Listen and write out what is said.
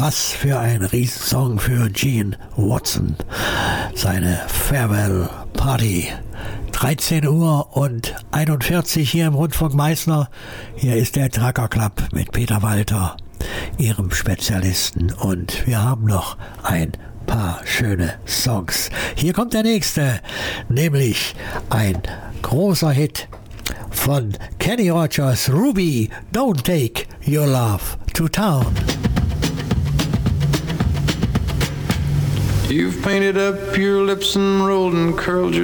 Was für ein Riesensong für Gene Watson. Seine Farewell Party. 13 Uhr und 41 hier im Rundfunk Meißner. Hier ist der Trucker Club mit Peter Walter, Ihrem Spezialisten. Und wir haben noch ein paar schöne Songs. Hier kommt der nächste, nämlich ein großer Hit von Kenny Rogers, Ruby, Don't Take Your Love to Town. You've painted up your lips and rolled and curled your